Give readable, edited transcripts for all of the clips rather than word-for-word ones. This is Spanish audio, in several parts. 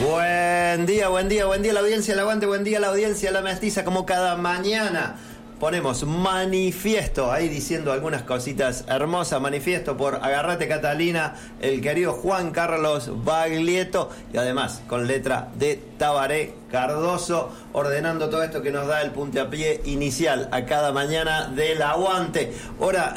Buen día la audiencia, el aguante, buen día la audiencia, la mestiza, como cada mañana. Ponemos manifiesto, ahí diciendo algunas cositas hermosas, manifiesto por Agarrate Catalina, el querido Juan Carlos Baglietto, y además con letra de Tabaré Cardoso, ordenando todo esto que nos da el puntapié inicial a cada mañana del aguante. Hora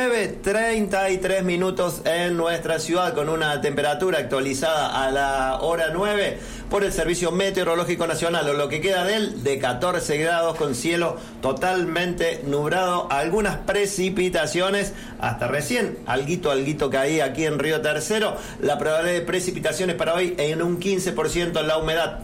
9:33 minutos en nuestra ciudad, con una temperatura actualizada a la hora 9 por el Servicio Meteorológico Nacional, o lo que queda de él, de 14 grados, con cielo totalmente nublado, algunas precipitaciones, hasta recién, alguito caía aquí en Río Tercero. La probabilidad de precipitaciones para hoy en un 15%, la humedad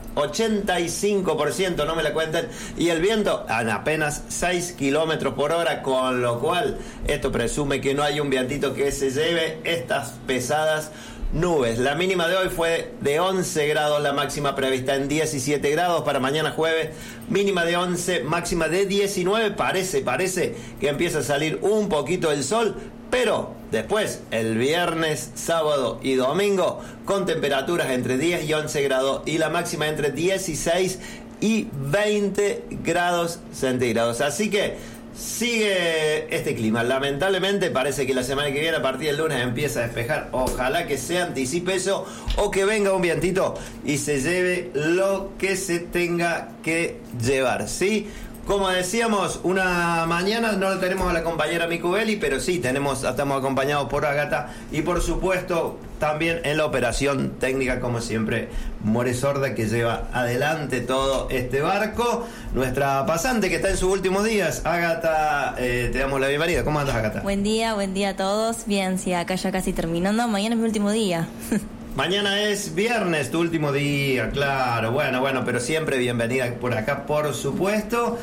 85%, no me la cuenten, y el viento en apenas 6 kilómetros por hora, con lo cual esto presume que no hay un vientito que se lleve estas pesadas nubes. La mínima de hoy fue de 11 grados, la máxima prevista en 17 grados para mañana jueves, mínima de 11, máxima de 19. Parece que empieza a salir un poquito el sol, pero después, el viernes, sábado y domingo, con temperaturas entre 10 y 11 grados y la máxima entre 16 y 20 grados centígrados. Así que sigue este clima. Lamentablemente parece que la semana que viene, a partir del lunes, empieza a despejar. Ojalá que se anticipe eso, o que venga un vientito y se lleve lo que se tenga que llevar, ¿sí? Como decíamos, una mañana no lo tenemos a la compañera Miku Belli, pero sí estamos acompañados por Agata y, por supuesto, también en la operación técnica, como siempre, More Sorda, que lleva adelante todo este barco. Nuestra pasante que está en sus últimos días, Agata, te damos la bienvenida. ¿Cómo andas, Agata? Buen día a todos. Bien, sí, acá ya casi terminando. Mañana es mi último día. Mañana es viernes, tu último día, claro. Bueno, pero siempre bienvenida por acá, por supuesto.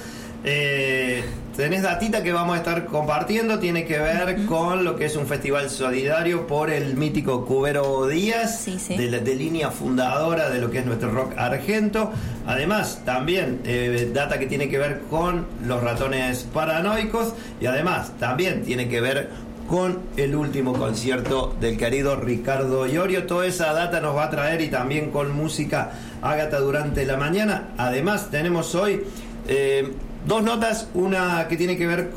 Tenés datita que vamos a estar compartiendo, tiene que ver con lo que es un festival solidario por el mítico Cubero Díaz, sí. De línea fundadora de lo que es nuestro rock argento. Además, también data que tiene que ver con los ratones paranoicos, y además también tiene que ver con el último concierto del querido Ricardo Iorio. Toda esa data nos va a traer, y también con música, Ágata, durante la mañana. Además, tenemos hoy dos notas, una que tiene que ver